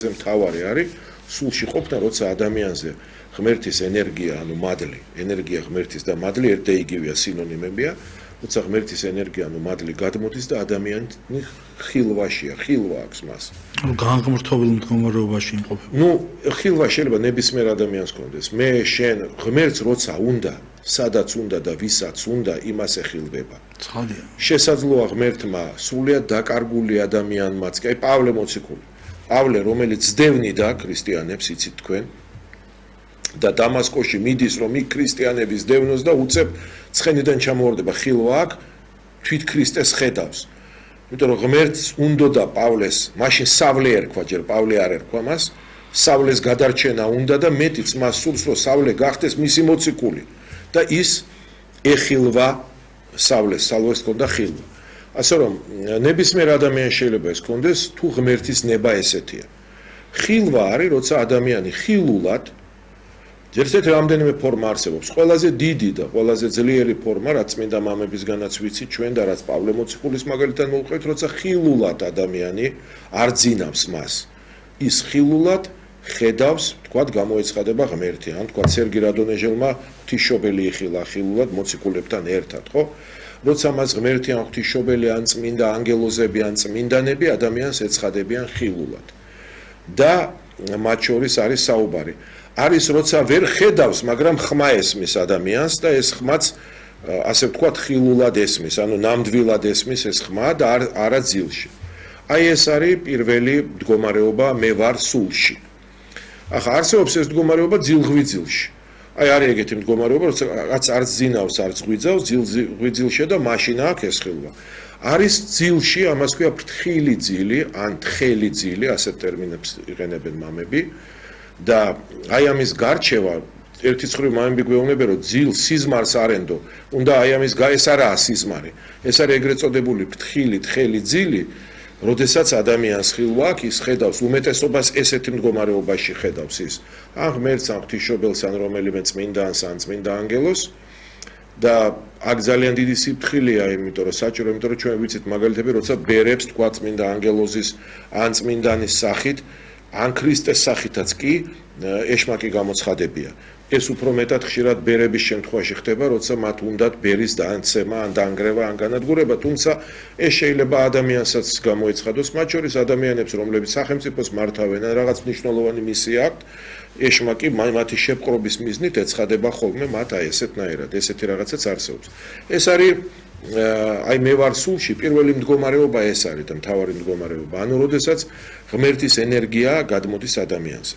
მთავარი არის სულში ყოფნა, როცა ადამიანზე ღმერთის ენერგია, ანუ მადლი, ენერგია ღმერთის და მადლი ერთ და იგივეა, სინონიმებია, როცა ღმერთის ენერგია, ანუ მადლი გადმოდის და ადამიანი ხილვაშია, ხილვა აქვს მას. განღმრთობილ მდგომარეობაში იმყოფება. ხილვა შეიძლება ნებისმიერ ადამიანს კონდეს. მე შენ ღმერთს როცა უნდა, სადაც უნდა და ვისაც უნდა, იმას ეხილვება. ცხადია. შესაძლოა ღმერთმა სრულიად დაკარგული ადამიანმაც, კი პავლე მოციქული. პავლე, რომელიც ძდევნიდა ქრისტიანებს, იცით თქვენ, და დამასკოში მიდის, რომ იქ ქრისტიანების დევნოს და უცებ ცხენიდან ჩამოვარდება, ხილვა აქ თვით ქრისტეს ხედავს. იმიტომ რომ ღმერთს უნდა და პავლეს, მაშინ სავლე ერქვა, ჯერ პავლე არ ერქვა მას, სავლეს გადარჩენა უნდა და მეტიც მას სურს, რომ სავლე გახდეს მისი მოციქული და ის ეხილვა სავლეს, სავლეს ჰქონდა ხილვა. ასე რომ ნებისმიერ ადამიანს შეიძლება ეს ჰქონდეს, თუ ღმერთის ნება ესეთია. ხილვა არის, როცა ადამიანი ხილულად ერთ-ერთი რამდენიმე ფორმა არსებობს. ყველაზე დიდი და ყველაზე ძლიერი ფორმა, რაც წმინდა მამებისგანაც ვიცით ჩვენ და რაც პავლე მოციქულის მაგალითად მოვყვეთ, როცა ხილულად ადამიანი არ ძინავს მას. ის ხილულად ხედავს, თქვათ, გამოეცხადება ღმერთი, ან თქვათ, სერგი რადონეჟელმა ღვთისმშობელი იხილა ხილულად მოციქულებთან ერთად, ხო? როცა მას ღმერთი ან ღვთისმშობელი ან წმინდა ანგელოზები ან წმინდანები ადამიანს ეცხადებიან ხილულად. და მათ შორის არის საუბარი. არის როცა ვერ ხედავს, მაგრამ ხმა ესმის ადამიანს და ეს ხმაც ასე ვთქვათ ხილულად ესმის, ანუ ნამდვილად ესმის ეს ხმა და არა ძილში. აი ეს არის პირველი მდგომარეობა მე ვარ სულში. ახლა არსებობს ეს მდგომარეობა ძილღვიძილში. აი არის ეგეთი მდგომარეობა, როცა რაც არც ძინავს, არც ღვიძავს, ძილღვიძილში და მაშინა აქვს ეს ხილვა. არის ძილში, ამას ქვია ფრთხილი ძილი, ან თხელი ძილი, ასეთ ტერმინებს იყენებენ მამები. და აი ამის გარჩევა ერთი მხრივ მამები გვეუბნებიან, რომ ძილ სიზმარს არენდო, უნდა აი ამის ეს არაა სიზმარი. ეს არის ეგრეთ წოდებული ფრთხილი, თხელი ძილი, როდესაც ადამიანს ხილვა აქვს, ის ხედავს უმეტესობას ესეთი მდგომარეობაში ხედავს ის. ან ღმერთს, ან ღვთისმშობელს, ან რომელიმე წმინდანს, ან წმინდა ანგელოზს და აქ ძალიან დიდი სიფთხილეა, იმიტომ რომ საჭირო, იმიტომ რომ ჩვენ ვიცით მაგალითები, როცა ბერებს თქვა წმინდა ანგელოზის ან წმინდანის სახით ან ქრისტეს სახითაც კი ეშმაკი გამოცხადებია. ეს უფრო მეტად ხშირად ბერების შემთხვევაში ხდება, როცა მათ უნდათ ბერის დაანცემა, ან დაანგრევა, ან განადგურება, თუმცა ეს შეიძლება ადამიანსაც გამოეცხადოს, მათ შორის ადამიანებს, რომლებიც სახელმწიფოს მართავენ, ან რაღაც მნიშვნელოვანი მისია აქვთ, ეშმაკი მათი შეპყრობის მიზნით ეცხადება ხოლმე მათ აი ესეთნაირად, ესეთი რაღაცაც არსებობს. ეს არის აი მე ვარ სულში, პირველი მდგომარეობა ეს არის და მთავარი მდგომარეობა, ანუ როდესაც ღმერთის ენერგია გადმოდის ადამიანზე.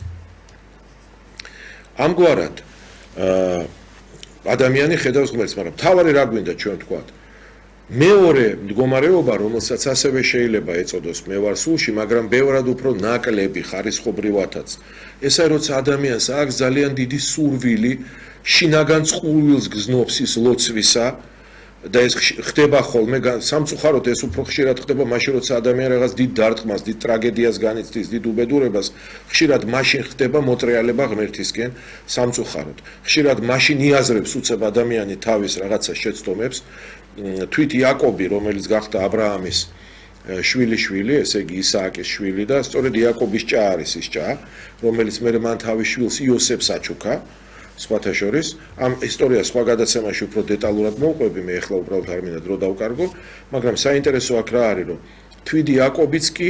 ამგვარად ადამიანი ხედავს ღმერთს, მაგრამ მთავარი რა გვინდა ჩვენ თქვათ? მეორე მდგომარეობა, რომელსაც ასევე შეიძლება ეწოდოს მე ვარ სულში, მაგრამ ბევრად უფრო ნაკლები ხარისხობრივათაც. ეს არის როცა ადამიანს აქვს ძალიან დიდი სურვილი, შინაგან წყურვილს გზნობს ის ლოცვისა და ეს ხდება ხოლმე, სამწუხაროდ ეს უფრო ხშირად ხდება მაშინ, როცა ადამიანი რაღაც დიდ დარტყმას, დიდ ტრაგედიას განიცდის, დიდ უბედურებას, ხშირად მაშინ ხდება მოტრიალება ღმერთისკენ, სამწუხაროდ. ხშირად მაშინ იაზრებს უცებ ადამიანი თავის რაღაცა შეცდომებს, თვით იაკობი, რომელიც გახდა აბრაამის შვილი, ესე იგი ისააკის შვილი და სწორედ იაკობის ჭა არის ის ჭა, რომელიც მერე მან თავის შვილს იოსებს აჩუქა. სხვათა შორის, ამ ისტორიას სხვა გადაცემაში უფრო დეტალურად მოვყვები, მე ახლა უბრალოდ არ მინდა დრო დავკარგო, მაგრამ საინტერესო აქ რა არის, რომ თვით იაკობიც კი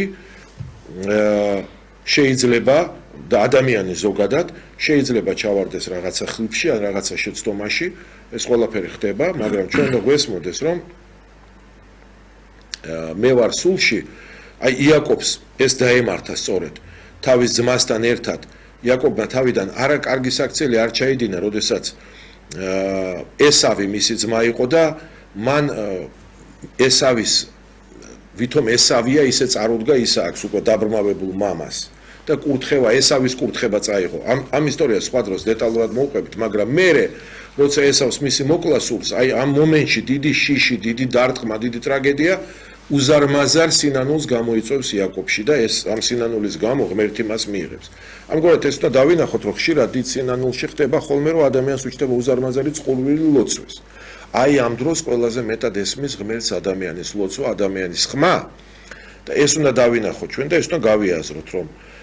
შეიძლება და ადამიანი ზოგადად შეიძლება ჩავარდეს რაღაცა ხლიფში ან რაღაცა შეცდომაში, ეს ყველაფერი ხდება, მაგრამ ჩვენ და გვესმოდეს, რომ მე ვარ სულში, აი იაკობს ეს დაემართა სწორედ თავის ძმასთან ერთად. იაკობმა თავიდან არა კარგი საქციელი არ ჩაიდინა, როდესაც ესავი მისი ძმა იყო და მან ესავის ვითომ ესავია ისე წარუდგა ისააკს უკვე დაბრმავებულ მამას და კურთხევა ესავის კურთხება წაიღო. ამ ისტორიას სხვა დროს დეტალურად მოვყვებით, მაგრამ მერე როცა ესავს მისი მოკლა სურს, აი ამ მომენტში დიდი შიში, დიდი დარტყმა, დიდი ტრაგედია უზარმაზარ სინანულს გამოიწვევს იაკობში და ეს ამ სინანულის გამო ღმერთი მას მიიღებს. ამგვარად ეს უნდა დავინახოთ, რომ ხშირად დიდ სინანულში ხდება ხოლმე, რომ ადამიანს უჩნდება უზარმაზარი წყურვილი ლოცვის. აი ამ დროს ყველაზე მეტად ესმის ღმერთს ადამიანის ლოცვა, ადამიანის ხმა და ეს უნდა დავინახოთ ჩვენ და ეს უნდა გავიაზროთ, რომ